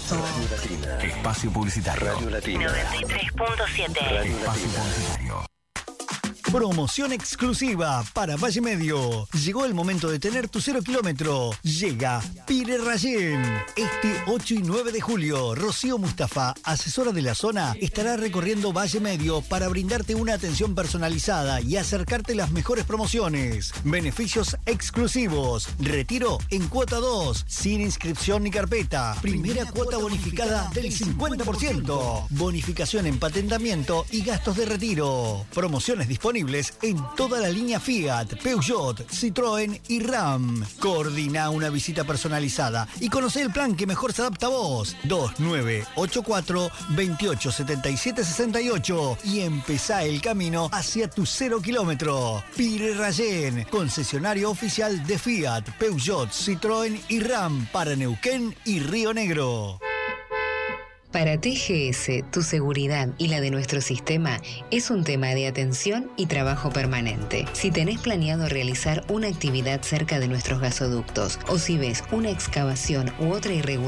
Radio Latina. Espacio publicitario. Radio Latina. 93.7. Radio Espacio Latina. publicitario. Promoción exclusiva para Valle Medio. Llegó el momento de tener tu 0 kilómetro. Llega Pire Rayén. Este 8 y 9 de julio, Rocío Mustafa, asesora de la zona, estará recorriendo Valle Medio para brindarte una atención personalizada y acercarte las mejores promociones. Beneficios exclusivos. Retiro en cuota 2, sin inscripción ni carpeta. Primera cuota bonificada del 50%. Bonificación en patentamiento y gastos de retiro. Promociones disponibles en toda la línea Fiat, Peugeot, Citroën y Ram. Coordina una visita personalizada y conoce el plan que mejor se adapta a vos. 2984 2877 68 y empezá el camino hacia tu 0 kilómetro. Pire Rayén, concesionario oficial de Fiat, Peugeot, Citroën y Ram para Neuquén y Río Negro. Para TGS, tu seguridad y la de nuestro sistema es un tema de atención y trabajo permanente. Si tenés planeado realizar una actividad cerca de nuestros gasoductos o si ves una excavación u otra irregularidad